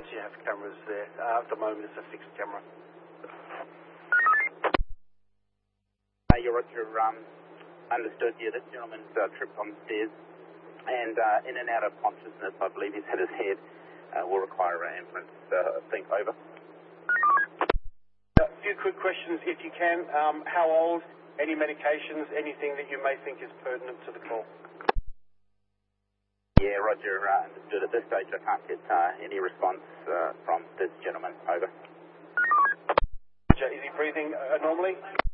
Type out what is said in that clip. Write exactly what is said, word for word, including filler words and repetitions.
you have cameras there. Uh, at the moment, it's a fixed camera. Uh, you're Roger, um, understood. Yeah, this gentleman's uh, tripped on the stairs and uh, in and out of consciousness. I believe he's hit his head. Uh, will require an ambulance. Uh, think over. A few quick questions, if you can. Um, how old? Any medications? Anything that you may think is pertinent to the call? Yeah, Roger, uh, understood. At this stage, I can't get uh, any response uh, from this gentleman. Over. Is he breathing uh, normally?